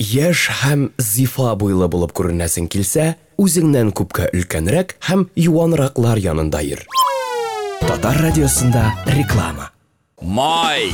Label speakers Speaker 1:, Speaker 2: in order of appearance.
Speaker 1: яшь һәм зифа буйлы булып күренәсең килсә, үзеңнән күпкә өлкәнрәк һәм юанраклар янында йөр. Татар радиосында реклама.
Speaker 2: Май!